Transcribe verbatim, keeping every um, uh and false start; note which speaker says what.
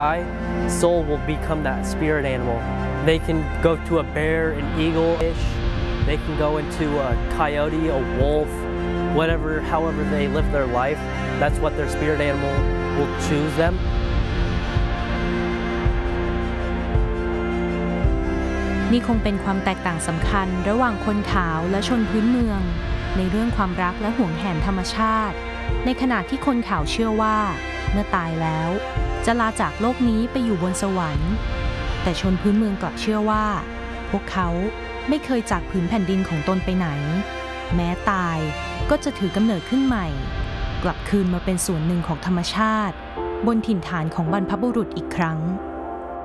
Speaker 1: soul will become that spirit animal. They can go to a bear, an eagle, fish. They can go into a coyote, a wolf, whatever, however they live their life. That's what their spirit animal will choose them.
Speaker 2: นี่คงเป็นความแตกต่างสำคัญระหว่างคนขาวและชนพื้นเมืองในเรื่องความรักและห่วงแหนธรรมชาติในขณะที่คนขาวเชื่อว่าเมื่อตายแล้วจะลาจากโลกนี้ไปอยู่บนสวรรค์แต่ชนพื้นเมืองกลับเชื่อว่าพวกเขาไม่เคยจากผืนแผ่นดินของตนไปไหนแม้ตายก็จะถือกำเนิดขึ้นใหม่กลับคืนมาเป็นส่วนหนึ่งของธรรมชาติบนถิ่นฐานของบรรพบุรุษอีกครั้ง